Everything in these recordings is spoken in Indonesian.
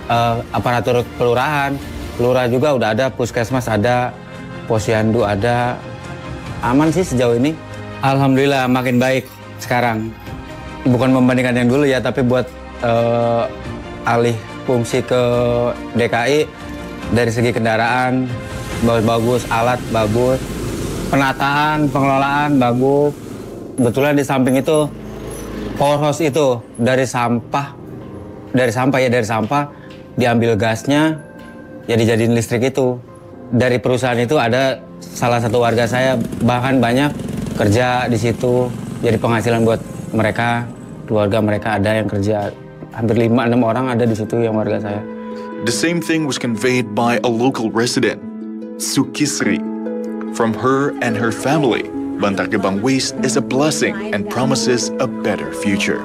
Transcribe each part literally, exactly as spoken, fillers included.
uh, aparatur kelurahan, lurah juga udah ada, puskesmas ada, posyandu ada. Aman sih sejauh ini. Alhamdulillah makin baik sekarang. Bukan membandingkan yang dulu ya, tapi buat uh, alih fungsi ke D K I dari segi kendaraan bagus-bagus, alat bagus, penataan, pengelolaan bagus. Kebetulan di samping itu power house itu dari sampah, dari sampah ya dari sampah diambil gasnya, ya dijadiin listrik itu. Dari perusahaan itu ada salah satu warga saya bahkan banyak kerja di situ, jadi penghasilan buat mereka, keluarga mereka ada yang kerja, hampir lima enam orang ada di situ yang warga saya. The same thing was conveyed by a local resident, Sukisri. From her and her family, Bantar Gebang Waste is a blessing and promises a better future.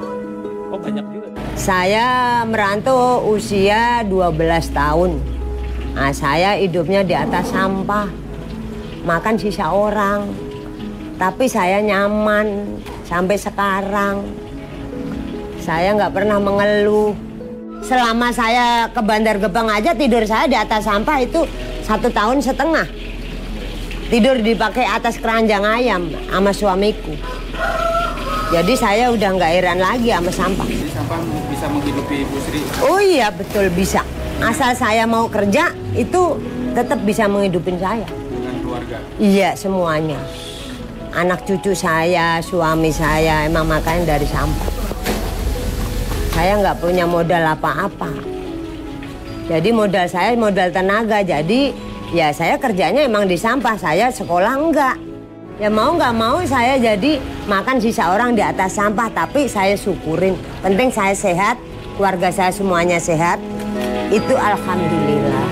Saya merantau usia dua belas tahun. Nah, saya hidupnya di atas sampah, makan sisa orang. Tapi saya nyaman sampai sekarang. Saya nggak pernah mengeluh. Selama saya ke Bantar Gebang aja tidur saya di atas sampah itu satu tahun setengah. Tidur dipakai atas keranjang ayam sama suamiku. Jadi saya udah nggak heran lagi sama sampah. Jadi sampah bisa menghidupi Bu Sri? Oh iya betul bisa. Asal saya mau kerja itu tetap bisa menghidupin saya. Dengan keluarga? Iya semuanya. Anak cucu saya, suami saya emang makanya dari sampah. Saya nggak punya modal apa-apa. Jadi modal saya modal tenaga. Jadi ya saya kerjanya emang di sampah. Saya sekolah enggak. Ya mau nggak mau saya jadi makan sisa orang di atas sampah. Tapi saya syukurin. Penting saya sehat, keluarga saya semuanya sehat. Itu alhamdulillah.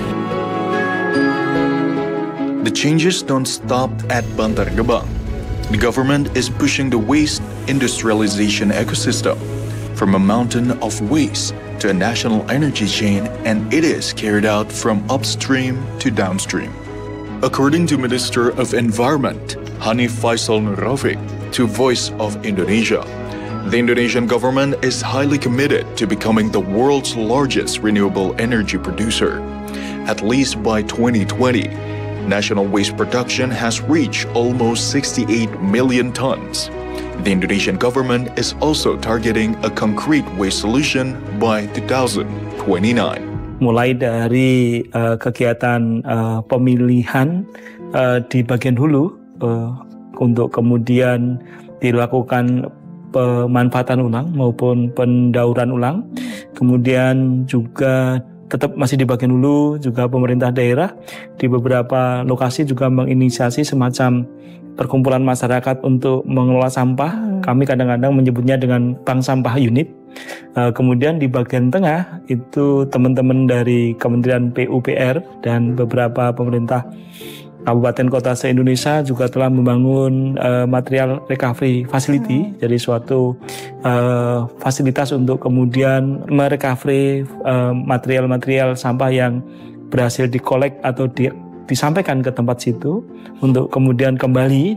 The changes don't stop at Bantar Gebang. The government is pushing the waste industrialization ecosystem from a mountain of waste to a national energy chain, and it is carried out from upstream to downstream. According to Minister of Environment, Hanif Faisal Nurafiq, to Voice of Indonesia, the Indonesian government is highly committed to becoming the world's largest renewable energy producer. At least by twenty twenty, national waste production has reached almost sixty-eight million tons. The Indonesian government is also targeting a concrete waste solution by two thousand twenty-nine. Mulai dari uh, kegiatan uh, pemilihan uh, di bagian hulu uh, untuk kemudian dilakukan pemanfaatan ulang maupun pendauran ulang, kemudian juga tetap masih di bagian hulu juga pemerintah daerah di beberapa lokasi juga menginisiasi semacam perkumpulan masyarakat untuk mengelola sampah. Kami kadang-kadang menyebutnya dengan bank sampah unit. Kemudian di bagian tengah itu teman-teman dari Kementerian P U P R dan beberapa pemerintah kabupaten kota se-Indonesia juga telah membangun uh, material recovery facility, hmm. jadi suatu uh, fasilitas untuk kemudian merecovery uh, material-material sampah yang berhasil dikolek atau di, disampaikan ke tempat situ untuk kemudian kembali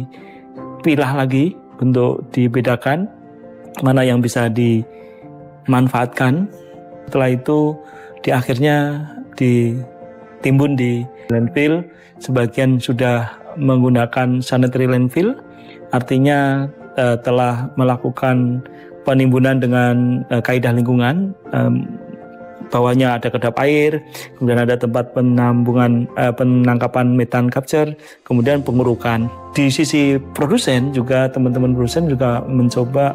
dipilah lagi untuk dibedakan mana yang bisa dimanfaatkan. Setelah itu di akhirnya ditimbun di landfill. Sebagian sudah menggunakan sanitary landfill, artinya uh, telah melakukan penimbunan dengan uh, kaidah lingkungan. Um, bawahnya ada kedap air, kemudian ada tempat penambungan uh, penangkapan metan capture, kemudian pengurukan. Di sisi produsen juga teman-teman produsen juga mencoba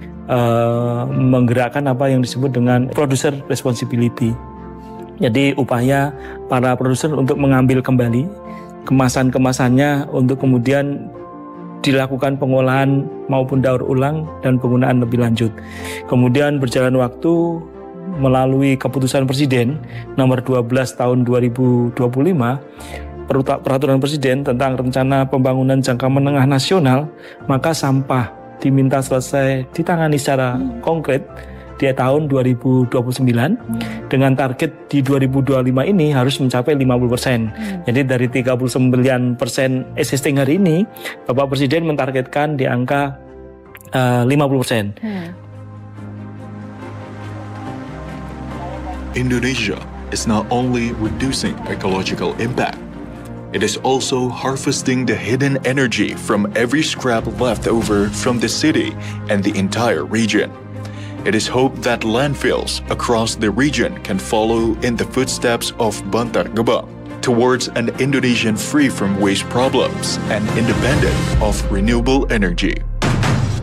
uh, menggerakkan apa yang disebut dengan producer responsibility. Jadi upaya para produsen untuk mengambil kembali kemasan-kemasannya untuk kemudian dilakukan pengolahan maupun daur ulang dan penggunaan lebih lanjut. Kemudian berjalan waktu melalui keputusan Presiden nomor dua belas tahun dua ribu dua puluh lima, peraturan Presiden tentang rencana pembangunan jangka menengah nasional, maka sampah diminta selesai ditangani secara konkret di tahun dua ribu dua puluh sembilan hmm. dengan target di dua ribu dua puluh lima ini harus mencapai lima puluh persen. Hmm. Jadi dari tiga puluh sembilan persen existing hari ini, Bapak Presiden mentargetkan di angka uh, lima puluh persen. Hmm. Indonesia is not only reducing ecological impact, it is also harvesting the hidden energy from every scrap left over from the city and the entire region. It is hoped that landfills across the region can follow in the footsteps of Bantar Gebang towards an Indonesian free from waste problems and independent of renewable energy.